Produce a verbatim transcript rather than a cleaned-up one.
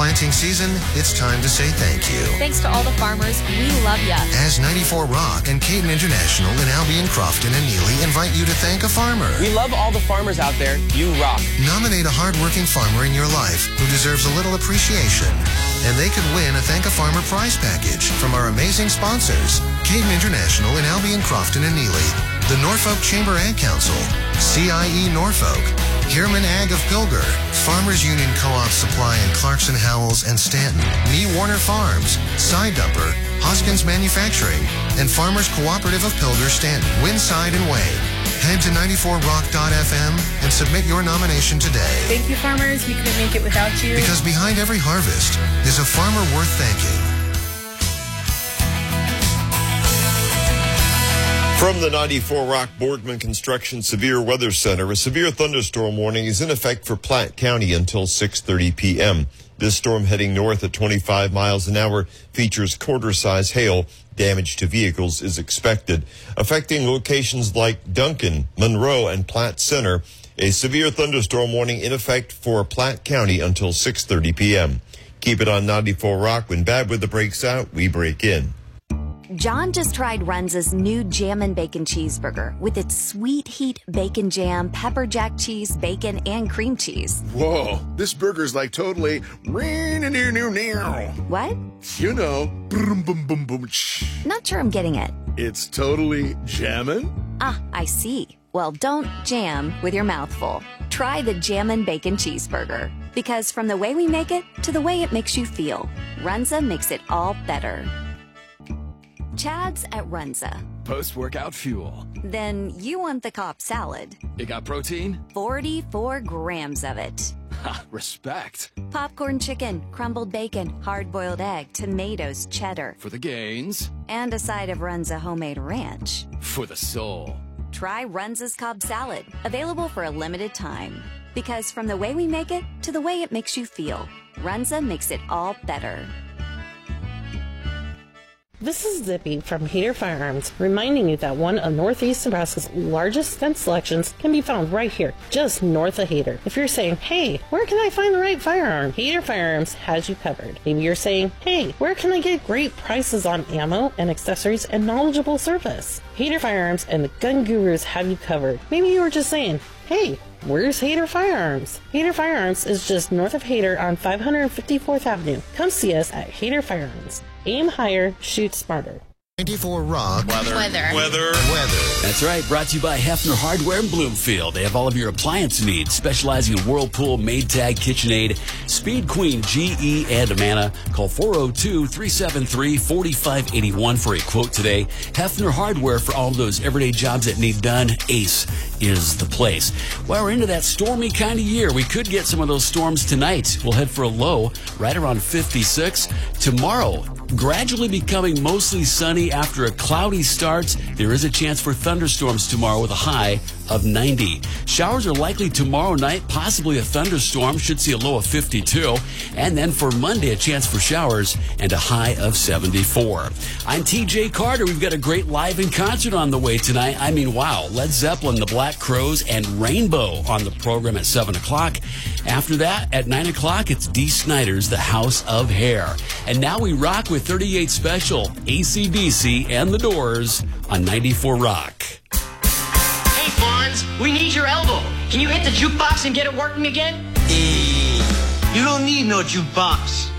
planting season, it's time to say thank you. Thanks to all the farmers. We love ya. As ninety-four Rock and Caden International in Albion, Crofton, and Neely invite you to thank a farmer. We love all the farmers out there. You rock. Nominate a hardworking farmer in your life who deserves a little appreciation. And they could win a Thank a Farmer prize package from our amazing sponsors, Caden International in Albion, Crofton, and Neely, the Norfolk Chamber Ag Council, C I E Norfolk, Hierman Ag of Pilger, Farmers Union Co-op Supply in Clarkson, Howells, and Stanton, Me Warner Farms, Side Dumper, Hoskins Manufacturing, and Farmers Cooperative of Pilger, Stanton, Winside, and Wayne. Head to ninety-four rock dot f m and submit your nomination today. Thank you, farmers. We couldn't make it without you. Because behind every harvest is a farmer worth thanking. From the ninety-four Rock Boardman Construction Severe Weather Center, a severe thunderstorm warning is in effect for Platte County until six thirty p.m. This storm heading north at twenty-five miles an hour features quarter-size hail. Damage to vehicles is expected. Affecting locations like Duncan, Monroe, and Platte Center, a severe thunderstorm warning in effect for Platte County until six thirty p.m. Keep it on ninety-four Rock. When bad weather breaks out, we break in. John just tried Runza's new Jammin' Bacon Cheeseburger with its sweet heat bacon jam, pepper jack cheese, bacon, and cream cheese. Whoa, this burger's like totally... What? You know, boom, boom, boom, boom. Not sure I'm getting it. It's totally jammin'? Ah, I see. Well, don't jam with your mouth full. Try the Jammin' Bacon Cheeseburger. Because from the way we make it to the way it makes you feel, Runza makes it all better. Chad's at Runza. Post-workout fuel. Then you want the Cobb salad. It got protein? forty-four grams of it. Ha, respect. Popcorn chicken, crumbled bacon, hard-boiled egg, tomatoes, cheddar. For the gains. And a side of Runza homemade ranch. For the soul. Try Runza's Cobb salad. Available for a limited time. Because from the way we make it to the way it makes you feel, Runza makes it all better. This is Zippy from Hader Firearms, reminding you that one of Northeast Nebraska's largest gun selections can be found right here, just north of Hader. If you're saying, hey, where can I find the right firearm? Hader Firearms has you covered. Maybe you're saying, hey, where can I get great prices on ammo and accessories and knowledgeable service? Hader Firearms and the Gun Gurus have you covered. Maybe you were just saying, hey, where's Hader Firearms? Hader Firearms is just north of Hader on five hundred fifty-fourth Avenue. Come see us at Hader Firearms. Aim higher, shoot smarter. ninety-four Rock. Weather. Weather. Weather. Weather. That's right. Brought to you by Hefner Hardware in Bloomfield. They have all of your appliance needs, specializing in Whirlpool, Maytag, KitchenAid, Speed Queen, G E, and Amana. Call four oh two, three seven three, four five eight one for a quote today. Hefner Hardware for all of those everyday jobs that need done. Ace is the place. Well, we're into that stormy kind of year. We could get some of those storms tonight. We'll head for a low right around fifty-six. Tomorrow, gradually becoming mostly sunny after a cloudy start. There is a chance for thunderstorms tomorrow with a high of ninety. Showers are likely tomorrow night, possibly a thunderstorm. Should see a low of fifty-two. And then for Monday, a chance for showers and a high of seventy-four. I'm T J Carter. We've got a great live in concert on the way tonight. I mean, wow. Led Zeppelin, the Black Crowes, and Rainbow on the program at seven o'clock. After that, at nine o'clock, it's Dee Snider's The House of Hair. And now we rock with thirty-eight Special, A C D C, and The Doors on ninety-four Rock. Hey, Fonz, we need your elbow. Can you hit the jukebox and get it working again? Hey, you don't need no jukebox.